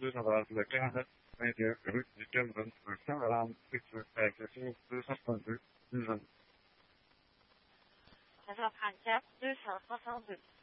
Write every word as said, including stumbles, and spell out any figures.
deux cent dollars le quarante-neuf vingt et un rue du Cameroun, un cent dollars fixe avec le signe deux cent soixante-deux, Luzon. quatre cent trente-quatre deux cent soixante-deux.